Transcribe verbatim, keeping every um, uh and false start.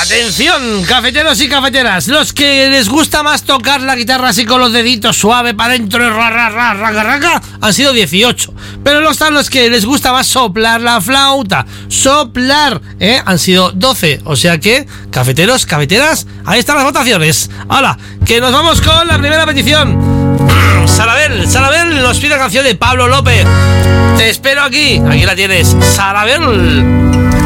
Atención, cafeteros y cafeteras, los que les gusta más tocar la guitarra así con los deditos suave para adentro y ra, ra, ra, raca, raca, han sido dieciocho. Pero los están los que les gusta más soplar la flauta, soplar, ¿eh? Han sido doce. O sea que, cafeteros, cafeteras, ahí están las votaciones. Hala, que nos vamos con la primera petición. Sarabel, Sarabel nos pide canción de Pablo López. Te espero aquí, aquí la tienes, Sarabel.